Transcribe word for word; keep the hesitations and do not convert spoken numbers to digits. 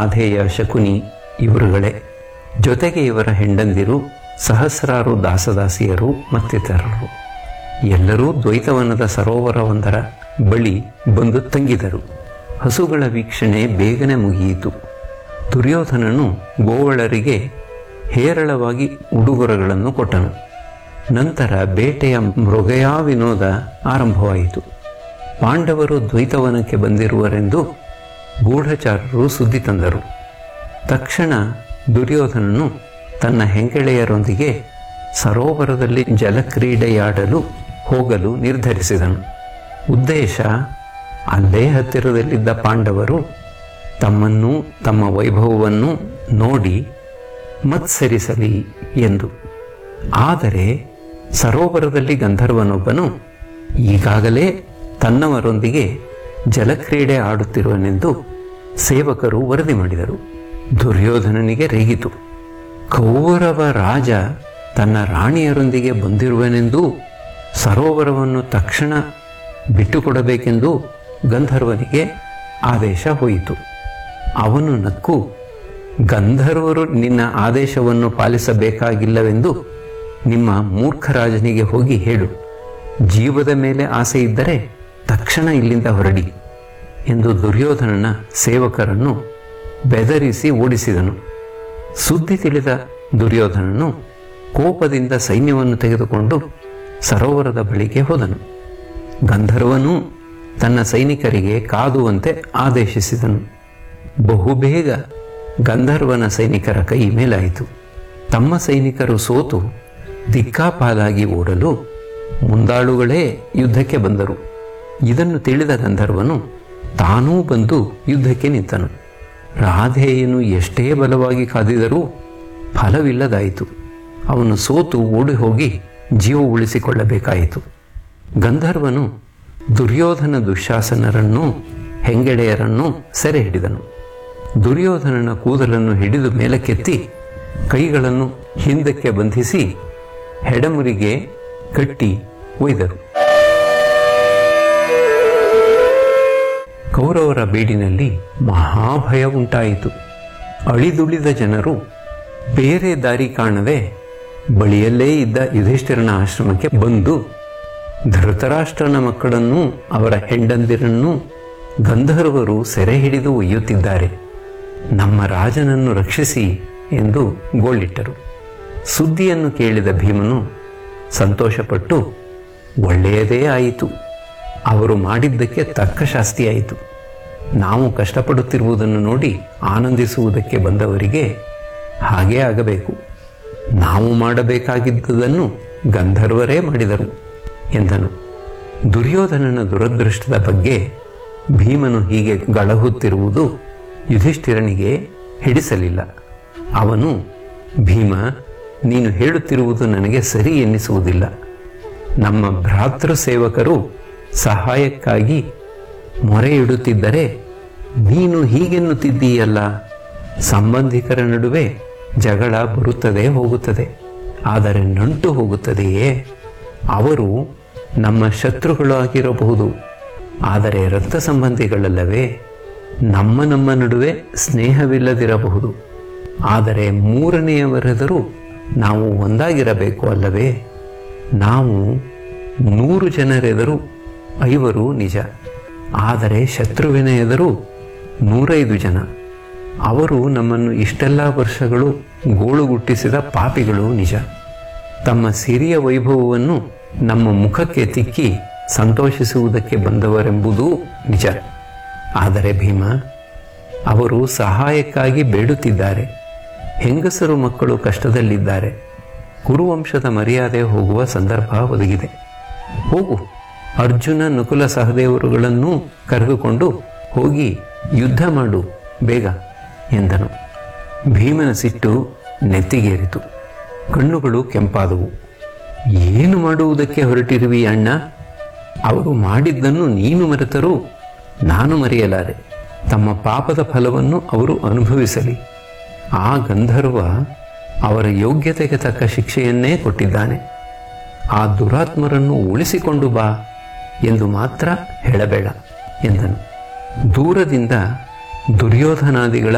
ರಾಧೇಯ ಶಕುನಿ ಇವರುಗಳೇ. ಜೊತೆಗೆ ಇವರ ಹೆಂಡಂದಿರು, ಸಹಸ್ರಾರು ದಾಸದಾಸಿಯರು ಮತ್ತಿತರರು ಎಲ್ಲರೂ ದ್ವೈತವನದ ಸರೋವರವೊಂದರ ಬಳಿ ಬಂದು ತಂಗಿದರು. ಹಸುಗಳ ವೀಕ್ಷಣೆ ಬೇಗನೆ ಮುಗಿಯಿತು. ದುರ್ಯೋಧನನು ಗೋವಳರಿಗೆ ಹೇರಳವಾಗಿ ಉಡುಗೊರೆಗಳನ್ನು ಕೊಟ್ಟನು. ನಂತರ ಬೇಟೆಯ ಮೃಗಯಾ ವಿನೋದ ಆರಂಭವಾಯಿತು. ಪಾಂಡವರು ದ್ವೈತವನಕ್ಕೆ ಬಂದಿರುವರೆಂದು ಗೂಢಚಾರರು ಸುದ್ದಿ ತಂದರು. ತಕ್ಷಣ ದುರ್ಯೋಧನನು ತನ್ನ ಹೆಂಗೆಳೆಯರೊಂದಿಗೆ ಸರೋವರದಲ್ಲಿ ಜಲಕ್ರೀಡೆಯಾಡಲು ಹೋಗಲು ನಿರ್ಧರಿಸಿದನು. ಉದ್ದೇಶ ಅಲ್ಲೇ ಹತ್ತಿರದಲ್ಲಿದ್ದ ಪಾಂಡವರು ತಮ್ಮನ್ನು ತಮ್ಮ ವೈಭವವನ್ನು ನೋಡಿ ಮತ್ಸರಿಸಲಿ ಎಂದು. ಆದರೆ ಸರೋವರದಲ್ಲಿ ಗಂಧರ್ವನೊಬ್ಬನು ಈಗಾಗಲೇ ತನ್ನವರೊಂದಿಗೆ ಜಲಕ್ರೀಡೆ ಆಡುತ್ತಿರುವನೆಂದು ಸೇವಕರು ವರದಿ ಮಾಡಿದರು. ದುರ್ಯೋಧನನಿಗೆ ರೇಗಿತು. ಕೌರವ ರಾಜ ತನ್ನ ರಾಣಿಯರೊಂದಿಗೆ ಬಂದಿರುವನೆಂದು ಸರೋವರವನ್ನು ತಕ್ಷಣ ಬಿಟ್ಟುಕೊಡಬೇಕೆಂದು ಗಂಧರ್ವನಿಗೆ ಆದೇಶ ಹೋಯಿತು. ಅವನು ನಕ್ಕು, ಗಂಧರ್ವರು ನಿನ್ನ ಆದೇಶವನ್ನು ಪಾಲಿಸಬೇಕಾಗಿಲ್ಲವೆಂದು ನಿಮ್ಮ ಮೂರ್ಖರಾಜನಿಗೆ ಹೋಗಿ ಹೇಳು. ಜೀವದ ಮೇಲೆ ಆಸೆ ಇದ್ದರೆ ತಕ್ಷಣ ಇಲ್ಲಿಂದ ಹೊರಡಿ ಎಂದು ದುರ್ಯೋಧನನ ಸೇವಕರನ್ನು ಬೆದರಿಸಿ ಓಡಿಸಿದನು. ಸುದ್ದಿ ತಿಳಿದ ದುರ್ಯೋಧನನು ಕೋಪದಿಂದ ಸೈನ್ಯವನ್ನು ತೆಗೆದುಕೊಂಡು ಸರೋವರದ ಬಳಿಗೆ ಹೋದನು. ಗಂಧರ್ವನು ತನ್ನ ಸೈನಿಕರಿಗೆ ಕಾದುವಂತೆ ಆದೇಶಿಸಿದನು. ಬಹುಬೇಗ ಗಂಧರ್ವನ ಸೈನಿಕರ ಕೈ ಮೇಲಾಯಿತು. ತಮ್ಮ ಸೈನಿಕರು ಸೋತು ದಿಕ್ಕಾಪಾಲಾಗಿ ಓಡಲು ಮುಂದಾಳುಗಳೇ ಯುದ್ಧಕ್ಕೆ ಬಂದರು. ಇದನ್ನು ತಿಳಿದ ಗಂಧರ್ವನು ತಾನೂ ಬಂದು ಯುದ್ಧಕ್ಕೆ ನಿಂತನು. ರಾಧೇಯನು ಎಷ್ಟೇ ಬಲವಾಗಿ ಕಾದಿದರೂ ಫಲವಿಲ್ಲದಾಯಿತು. ಅವನು ಸೋತು ಓಡಿ ಹೋಗಿ ಜೀವ ಉಳಿಸಿಕೊಳ್ಳಬೇಕಾಯಿತು. ಗಂಧರ್ವನು ದುರ್ಯೋಧನ ದುಶ್ಯಾಸನರನ್ನು ಹೆಂಗೆಳೆಯರನ್ನು ಸೆರೆ ಹಿಡಿದನು. ದುರ್ಯೋಧನನ ಕೂದಲನ್ನು ಹಿಡಿದು ಮೇಲಕ್ಕೆತ್ತಿ ಕೈಗಳನ್ನು ಹಿಂದಕ್ಕೆ ಬಂಧಿಸಿ ಹೆಡಮುರಿಗೆ ಕಟ್ಟಿ ಒಯ್ದರು. ಕೌರವರ ಬೀಡಿನಲ್ಲಿ ಮಹಾಭಯ ಉಂಟಾಯಿತು. ಅಳಿದುಳಿದ ಜನರು ಬೇರೆ ದಾರಿ ಕಾಣದೆ ಬಳಿಯಲ್ಲೇ ಇದ್ದ ಯುಧಿಷ್ಠಿರನ ಆಶ್ರಮಕ್ಕೆ ಬಂದು ಧೃತರಾಷ್ಟ್ರನ ಮಕ್ಕಳನ್ನು ಅವರ ಹೆಂಡಂದಿರನ್ನು ಗಂಧರ್ವರು ಸೆರೆ ಹಿಡಿದು ಒಯ್ಯುತ್ತಿದ್ದಾರೆ, ನಮ್ಮ ರಾಜನನ್ನು ರಕ್ಷಿಸಿ ಎಂದು ಗೋಳಿಟ್ಟರು. ಸುದ್ದಿಯನ್ನು ಕೇಳಿದ ಭೀಮನು ಸಂತೋಷಪಟ್ಟು, ಒಳ್ಳೆಯದೇ ಆಯಿತು, ಅವರು ಮಾಡಿದ್ದಕ್ಕೆ ತಕ್ಕ ಶಾಸ್ತಿಯಾಯಿತು. ನಾವು ಕಷ್ಟಪಡುತ್ತಿರುವುದನ್ನು ನೋಡಿ ಆನಂದಿಸುವುದಕ್ಕೆ ಬಂದವರಿಗೆ ಹಾಗೇ ಆಗಬೇಕು. ನಾವು ಮಾಡಬೇಕಾಗಿದ್ದುದನ್ನು ಗಂಧರ್ವರೇ ಮಾಡಿದರು ಎಂದನು. ದುರ್ಯೋಧನನ ದುರದೃಷ್ಟದ ಬಗ್ಗೆ ಭೀಮನು ಹೀಗೆ ಗಳಹುತ್ತಿರುವುದು ಯುಧಿಷ್ಠಿರನಿಗೆ ಹಿಡಿಸಲಿಲ್ಲ. ಅವನು, ಭೀಮ, ನೀನು ಹೇಳುತ್ತಿರುವುದು ನನಗೆ ಸರಿ ಎನ್ನಿಸುವುದಿಲ್ಲ. ನಮ್ಮ ಭ್ರಾತೃ ಸೇವಕರು ಸಹಾಯಕ್ಕಾಗಿ ಮೊರೆ ಇಡುತ್ತಿದ್ದರೆ ನೀನು ಹೀಗೆನ್ನುತ್ತಿದ್ದೀಯಲ್ಲ. ಸಂಬಂಧಿಕರ ನಡುವೆ ಜಗಳ ಬರುತ್ತದೆ ಹೋಗುತ್ತದೆ, ಆದರೆ ನಂಟು ಹೋಗುತ್ತದೆಯೇ? ಅವರು ನಮ್ಮ ಶತ್ರುಗಳಾಗಿರಬಹುದು, ಆದರೆ ರಕ್ತ ಸಂಬಂಧಿಗಳಲ್ಲವೇ? ನಮ್ಮ ನಮ್ಮ ನಡುವೆ ಸ್ನೇಹವಿಲ್ಲದಿರಬಹುದು, ಆದರೆ ಮೂರನೆಯವರೆದರೂ ನಾವು ಒಂದಾಗಿರಬೇಕು ಅಲ್ಲವೇ? ನಾವು ನೂರು ಜನರೆದರು ಐವರು ನಿಜ, ಆದರೆ ಶತ್ರುವಿನ ಎದುರು ನೂರೈದು ಜನ. ಅವರು ನಮ್ಮನ್ನು ಇಷ್ಟೆಲ್ಲ ವರ್ಷಗಳು ಗೋಳುಗುಟ್ಟಿಸಿದ ಪಾಪಿಗಳು ನಿಜ. ತಮ್ಮ ಸಿರಿಯ ವೈಭವವನ್ನು ನಮ್ಮ ಮುಖಕ್ಕೆ ತಿಕ್ಕಿ ಸಂತೋಷಿಸುವುದಕ್ಕೆ ಬಂದವರೆಂಬುದೂ ನಿಜ. ಆದರೆ ಭೀಮ, ಅವರು ಸಹಾಯಕ್ಕಾಗಿ ಬೇಡುತ್ತಿದ್ದಾರೆ. ಹೆಂಗಸರು ಮಕ್ಕಳು ಕಷ್ಟದಲ್ಲಿದ್ದಾರೆ. ಕುರುವಂಶದ ಮರ್ಯಾದೆ ಹೋಗುವ ಸಂದರ್ಭ ಒದಗಿದೆ. ಹೋಗು, ಅರ್ಜುನ ನಕುಲ ಸಹದೇವರುಗಳನ್ನು ಕರೆದುಕೊಂಡು ಹೋಗಿ ಯುದ್ಧ ಮಾಡು ಬೇಗ ಎಂದನು. ಭೀಮನ ಸಿಟ್ಟು ನೆತ್ತಿಗೇರಿತು. ಕಣ್ಣುಗಳು ಕೆಂಪಾದವು. ಏನು ಮಾಡುವುದಕ್ಕೆ ಹೊರಟಿರುವಿ ಅಣ್ಣ? ಅವರು ಮಾಡಿದ್ದನ್ನು ನೀನು ಮರೆತರೂ ನಾನು ಮರೆಯಲಾರೆ. ತಮ್ಮ ಪಾಪದ ಫಲವನ್ನು ಅವರು ಅನುಭವಿಸಲಿ. ಆ ಗಂಧರ್ವ ಅವರ ಯೋಗ್ಯತೆಗೆ ತಕ್ಕ ಶಿಕ್ಷೆಯನ್ನೇ ಕೊಟ್ಟಿದ್ದಾನೆ. ಆ ದುರಾತ್ಮರನ್ನು ಉಳಿಸಿಕೊಂಡು ಬಾ ಎಂದು ಮಾತ್ರ ಹೇಳಬೇಡ ಎಂದನು. ದೂರದಿಂದ ದುರ್ಯೋಧನಾದಿಗಳ